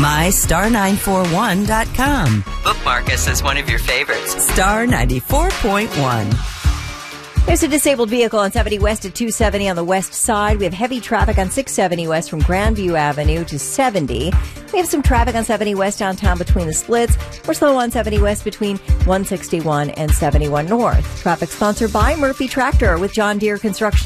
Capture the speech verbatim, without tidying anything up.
my star nine four one dot com. Bookmark us as one of your favorites. Star ninety-four point one. There's a disabled vehicle on seventy West at two seventy on the west side. We have heavy traffic on six seventy West from Grandview Avenue to seventy. We have some traffic on seventy West downtown between the splits. We're slow on seventy West between one sixty-one and seventy-one North. Traffic sponsored by Murphy Tractor with John Deere Construction.